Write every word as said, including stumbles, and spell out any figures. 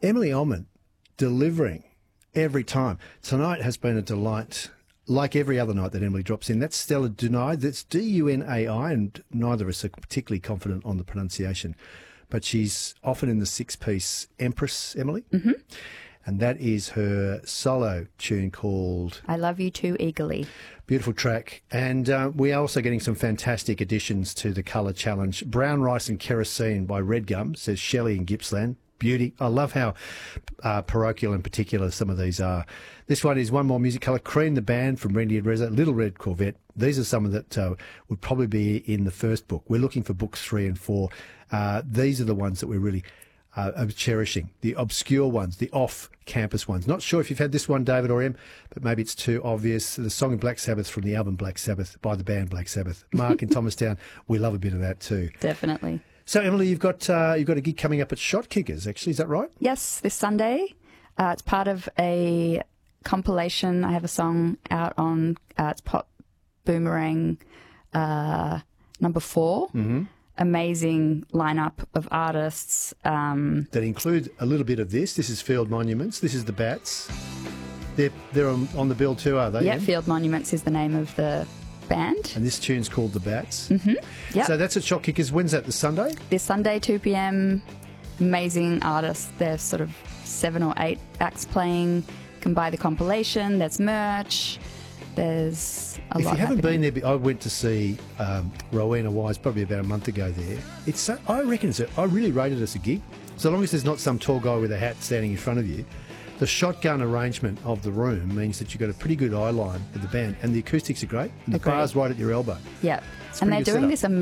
Emily Ullman delivering every time. Tonight has been a delight, like every other night that Emily drops in. That's Stella Dunai. That's D U N A I, and neither of us are particularly confident on the pronunciation. But she's often in the six-piece Empress, Emily. Mm-hmm. And that is her solo tune called I Love You Too Eagerly. Beautiful track. And uh, we are also getting some fantastic additions to the Colour Challenge. Brown Rice and Kerosene by Red Gum, says Shelley in Gippsland. Beauty. I love how uh, parochial in particular some of these are. This one is One More Music Colour. Cream the Band from Randy and Reza. Little Red Corvette. These are some of that uh, would probably be in the first book. We're looking for books three and four. Uh, these are the ones that we're really uh, are cherishing. The obscure ones, the off-campus ones. Not sure if you've had this one, David or Em, but maybe it's too obvious. The song of Black Sabbath from the album Black Sabbath by the band Black Sabbath. Mark in Thomastown, we love a bit of that too. Definitely. So, Emily, you've got uh, you've got a gig coming up at Shot Kickers, actually. Is that right? Yes, this Sunday. Uh, it's part of a compilation. I have a song out on uh, it's Pop Boomerang uh, number four. Mm-hmm. Amazing lineup of artists. Um, that include a little bit of this. This is Field Monuments. This is the Bats. They're, they're on, on the bill too, are they? yeah, Em? Field Monuments is the name of the band. And this tune's called The Bats. Mm-hmm. Yep. So that's at Shot Kickers. When's that, the Sunday? This Sunday, two p.m. Amazing artists. There's sort of seven or eight acts playing. You can buy the compilation. There's merch. There's a if lot you haven't happening. been there, I went to see um, Rowena Wise probably about a month ago there. It's so, I reckon it's a, I really rated it as a gig. So long as there's not some tall guy with a hat standing in front of you. The shotgun arrangement of the room means that you've got a pretty good eye line with the band, and the acoustics are great, and the Agreed. bar's right at your elbow. Yeah. It's a And pretty they're good doing setup. this